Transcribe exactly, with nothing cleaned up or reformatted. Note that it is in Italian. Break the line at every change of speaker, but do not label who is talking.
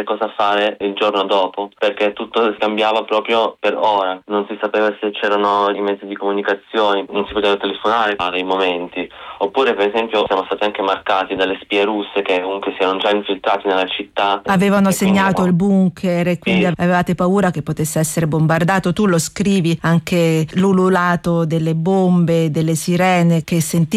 sapere cosa fare il giorno dopo, perché tutto cambiava proprio per ora, non si sapeva se c'erano i mezzi di comunicazione, non si poteva telefonare a dei momenti, oppure per esempio siamo stati anche marcati dalle spie russe che comunque si erano già infiltrati nella città.
Avevano
E
segnato
quindi,
il bunker e quindi
sì.
avevate paura che potesse essere bombardato. Tu lo scrivi anche l'ululato delle bombe, delle sirene che sentivi